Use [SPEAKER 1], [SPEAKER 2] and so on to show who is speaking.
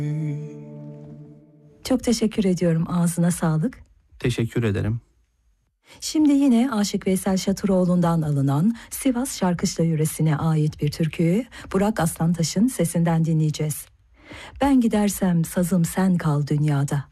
[SPEAKER 1] Çok teşekkür ediyorum. Ağzına sağlık.
[SPEAKER 2] Teşekkür ederim.
[SPEAKER 1] Şimdi yine Aşık Veysel Şatıroğlu'ndan alınan Sivas Şarkışla yöresine ait bir türküyü Burak Aslantaş'ın sesinden dinleyeceğiz. Ben gidersem sazım sen kal dünyada.